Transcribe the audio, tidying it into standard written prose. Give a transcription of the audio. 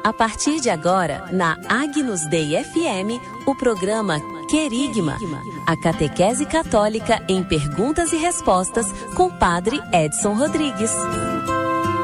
A partir de agora, na Agnus Dei FM, o programa Querigma, a catequese católica em perguntas e respostas com Padre Edson Rodrigues.